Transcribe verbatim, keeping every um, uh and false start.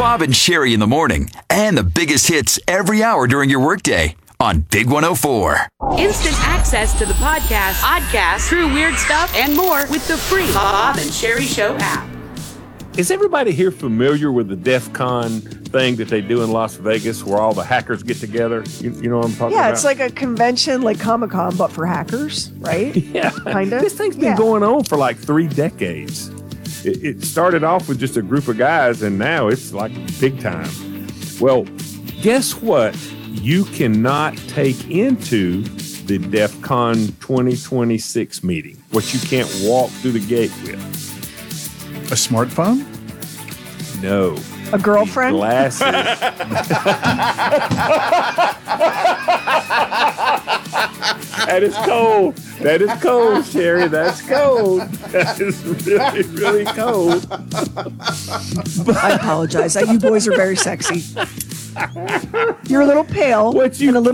Bob and Sherry in the morning, and the biggest hits every hour during your workday on Big one oh four. Instant access to the podcast, podcast, true weird stuff, and more with the free Bob and Sherry Show app. Is everybody here familiar with the DEF CON thing that they do in Las Vegas where all the hackers get together? You, you know what I'm talking yeah, about? Yeah, it's like a convention like Comic-Con, but for hackers, right? Yeah. Kind of. This thing's been yeah. going on for like three decades. It, it started off with just a group of guys, and now it's like big time. Well, guess what? You cannot take into the DEF CON twenty twenty-six meeting, what you can't walk through the gate with. A smartphone? No. A girlfriend? Glasses. That is cold. That is cold, Sherry. That's cold. That is really, really cold. I apologize. You boys are very sexy. You're a little pale What you and a little